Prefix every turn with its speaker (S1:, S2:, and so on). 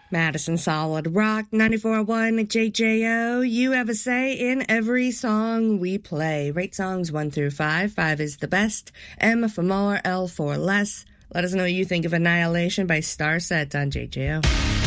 S1: Madison Solid Rock 94.1 JJO. You have a say in every song we play. Rate songs 1 through 5. 5 is the best. M for more, L for less. Let us know what you think of Annihilation by Starset on JJO.